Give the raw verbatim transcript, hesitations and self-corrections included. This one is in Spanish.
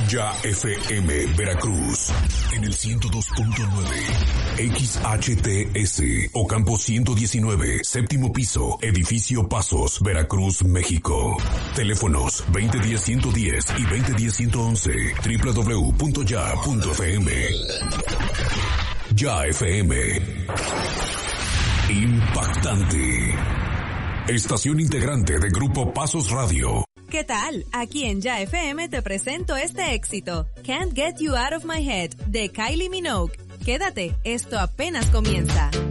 Ya F M Veracruz en el ciento dos punto nueve, X H T S Ocampo ciento diecinueve, séptimo piso, edificio Pasos, Veracruz, México. Teléfonos veinte diez ciento diez y veinte diez ciento once, doble u doble u doble u punto ya punto f m. Ya F M. Impactante. Estación integrante de Grupo Pasos Radio. ¿Qué tal? Aquí en Ya F M te presento este éxito, Can't Get You Out of My Head, de Kylie Minogue. Quédate, esto apenas comienza.